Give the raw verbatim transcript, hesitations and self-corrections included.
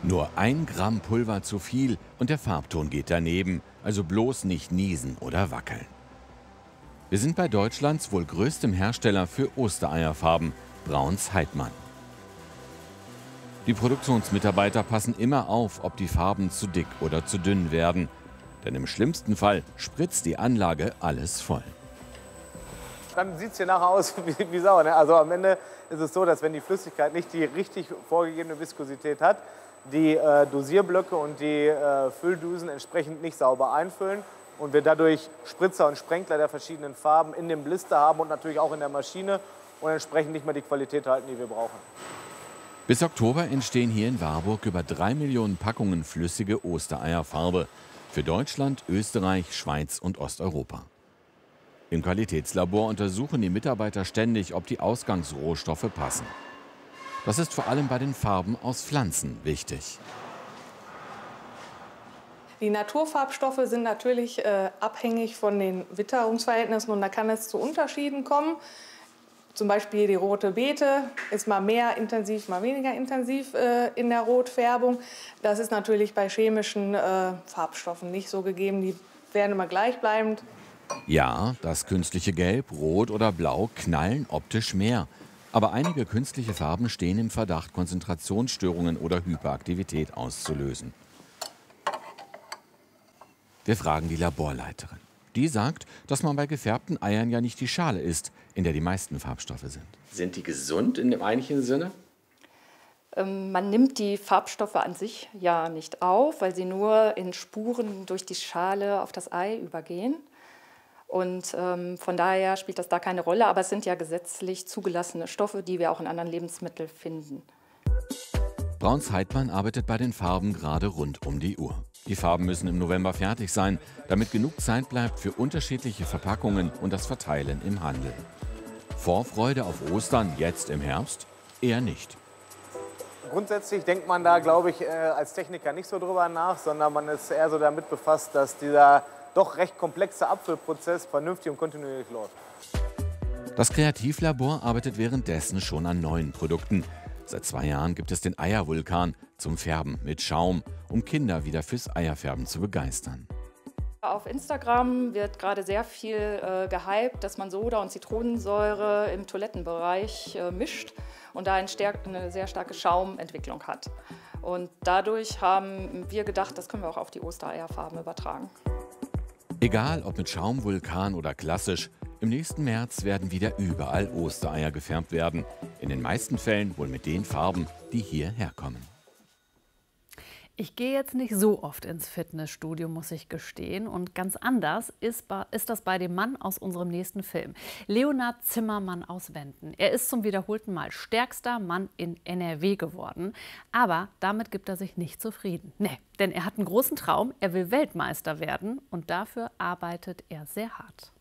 Nur ein Gramm Pulver zu viel und der Farbton geht daneben, also bloß nicht niesen oder wackeln. Wir sind bei Deutschlands wohl größtem Hersteller für Ostereierfarben, Brauns-Heidmann. Die Produktionsmitarbeiter passen immer auf, ob die Farben zu dick oder zu dünn werden. Denn im schlimmsten Fall spritzt die Anlage alles voll. Dann sieht es hier nachher aus wie, wie Sau. Ne? Also am Ende ist es so, dass wenn die Flüssigkeit nicht die richtig vorgegebene Viskosität hat, die äh, Dosierblöcke und die äh, Fülldüsen entsprechend nicht sauber einfüllen und wir dadurch Spritzer und Sprenkler der verschiedenen Farben in dem Blister haben und natürlich auch in der Maschine und entsprechend nicht mehr die Qualität halten, die wir brauchen. Bis Oktober entstehen hier in Warburg über drei Millionen Packungen flüssige Ostereierfarbe für Deutschland, Österreich, Schweiz und Osteuropa. Im Qualitätslabor untersuchen die Mitarbeiter ständig, ob die Ausgangsrohstoffe passen. Das ist vor allem bei den Farben aus Pflanzen wichtig. Die Naturfarbstoffe sind natürlich äh, abhängig von den Witterungsverhältnissen und da kann es zu Unterschieden kommen. Zum Beispiel die rote Beete ist mal mehr intensiv, mal weniger intensiv äh, in der Rotfärbung. Das ist natürlich bei chemischen äh, Farbstoffen nicht so gegeben. Die werden immer gleichbleibend. Ja, das künstliche Gelb, Rot oder Blau knallen optisch mehr. Aber einige künstliche Farben stehen im Verdacht, Konzentrationsstörungen oder Hyperaktivität auszulösen. Wir fragen die Laborleiterin. Die sagt, dass man bei gefärbten Eiern ja nicht die Schale isst, in der die meisten Farbstoffe sind. Sind die gesund in dem eigentlichen Sinne? Ähm, man nimmt die Farbstoffe an sich ja nicht auf, weil sie nur in Spuren durch die Schale auf das Ei übergehen. Und ähm, von daher spielt das da keine Rolle, aber es sind ja gesetzlich zugelassene Stoffe, die wir auch in anderen Lebensmitteln finden. Brauns-Heidmann arbeitet bei den Farben gerade rund um die Uhr. Die Farben müssen im November fertig sein, damit genug Zeit bleibt für unterschiedliche Verpackungen und das Verteilen im Handel. Vorfreude auf Ostern jetzt im Herbst? Eher nicht. Grundsätzlich denkt man da, glaube ich, als Techniker nicht so drüber nach, sondern man ist eher so damit befasst, dass dieser doch recht komplexe Abfüllprozess vernünftig und kontinuierlich läuft. Das Kreativlabor arbeitet währenddessen schon an neuen Produkten. Seit zwei Jahren gibt es den Eiervulkan zum Färben mit Schaum, um Kinder wieder fürs Eierfärben zu begeistern. Auf Instagram wird gerade sehr viel äh, gehypt, dass man Soda und Zitronensäure im Toilettenbereich äh, mischt und da eine, eine sehr starke Schaumentwicklung hat. Und dadurch haben wir gedacht, das können wir auch auf die Ostereierfarben übertragen. Egal ob mit Schaumvulkan oder klassisch, im nächsten März werden wieder überall Ostereier gefärbt werden. In den meisten Fällen wohl mit den Farben, die hierher kommen. Ich gehe jetzt nicht so oft ins Fitnessstudio, muss ich gestehen. Und ganz anders ist, ist das bei dem Mann aus unserem nächsten Film. Leonhard Zimmermann aus Wenden. Er ist zum wiederholten Mal stärkster Mann in N R W geworden. Aber damit gibt er sich nicht zufrieden. Nee, denn er hat einen großen Traum. Er will Weltmeister werden und dafür arbeitet er sehr hart.